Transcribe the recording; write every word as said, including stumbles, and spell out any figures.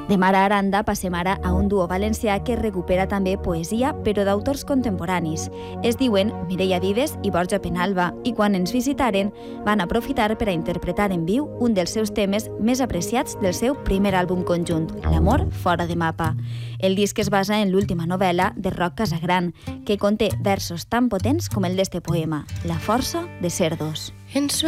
De Mara Aranda passem ara a un duo valencià que recupera també poesia, però d'autors contemporanis. Es diuen Mireia Vives i Borja Penalba, i quan ens visitaren van aprofitar per a interpretar en viu un dels seus temes més apreciats del seu primer àlbum conjunt, L'amor fora de mapa. El disc es basa en l'última novel·la de Roc Casagran, que conté versos tan potents com el d'este poema, La força de ser dos. En